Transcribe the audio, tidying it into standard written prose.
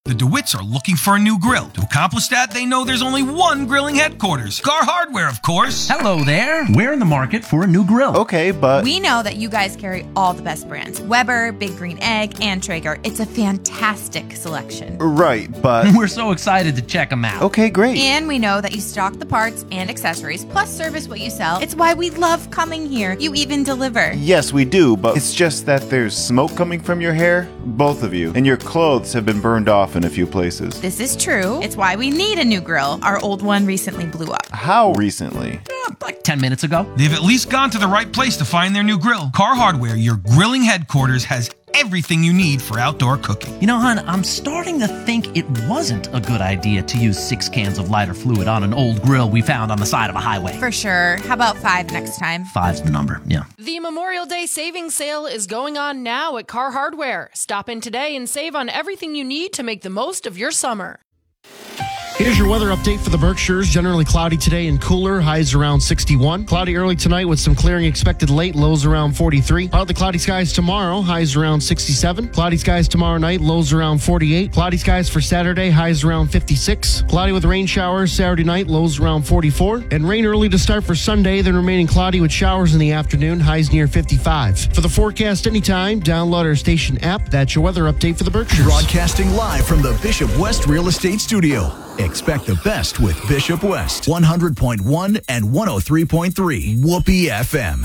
The DeWitts are looking for a new grill. To accomplish that, they know there's only one grilling headquarters. Gar Hardware, of course. Hello there. We're in the market for a new grill. Okay, but... We know that you guys carry all the best brands. Weber, Big Green Egg, and Traeger. It's a fantastic selection. Right, but... We're so excited to check them out. Okay, great. And we know that you stock the parts and accessories, plus service what you sell. It's why we love coming here. You even deliver. Yes, we do, but it's just that there's smoke coming from your hair, both of you, and your clothes have been burned off in a few places. This is true. It's why we need a new grill. Our old one recently blew up. How recently? Like 10 minutes ago. They've at least gone to the right place to find their new grill. Gar Hardware, your grilling headquarters, has everything you need for outdoor cooking. You know, hon, I'm starting to think it wasn't a good idea to use 6 cans of lighter fluid on an old grill we found on the side of a highway. For sure. How about 5 next time? 5's the number, yeah. The Memorial Day savings sale is going on now at Car Hardware. Stop in today and save on everything you need to make the most of your summer. Here's your weather update for the Berkshires. Generally cloudy today and cooler. Highs around 61. Cloudy early tonight with some clearing expected late. Lows around 43. Partly cloudy skies tomorrow. Highs around 67. Cloudy skies tomorrow night. Lows around 48. Cloudy skies for Saturday. Highs around 56. Cloudy with rain showers Saturday night. Lows around 44. And rain early to start for Sunday. Then remaining cloudy with showers in the afternoon. Highs near 55. For the forecast anytime, download our station app. That's your weather update for the Berkshires. Broadcasting live from the Bishop West Real Estate Studio. Expect the best with Bishop West. 100.1 and 103.3 Whoopee FM.